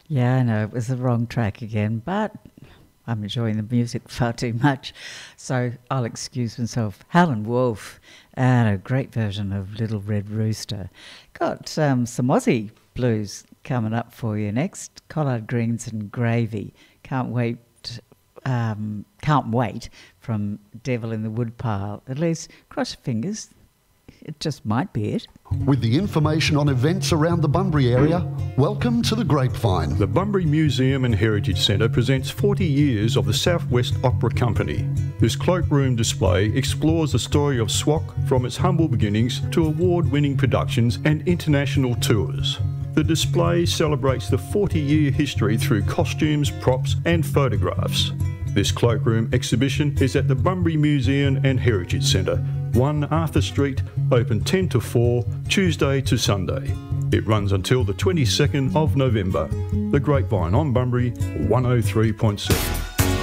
Yeah, I know, it was the wrong track again, but I'm enjoying the music far too much, so I'll excuse myself. Howlin' Wolf, and a great version of Little Red Rooster. Got some Aussie blues coming up for you next. Collard Greens and Gravy. Can't wait from Devil in the Woodpile. At least cross your fingers. It just might be it. With the information on events around the Bunbury area, welcome to the Grapevine. The Bunbury Museum and Heritage Centre presents 40 years of the Southwest Opera Company. This cloakroom display explores the story of SWOC from its humble beginnings to award-winning productions and international tours. The display celebrates the 40-year history through costumes, props and photographs. This cloakroom exhibition is at the Bunbury Museum and Heritage Centre, 1 Arthur Street, open 10 to 4, Tuesday to Sunday. It runs until the 22nd of November. The Grapevine on Bunbury 103.7.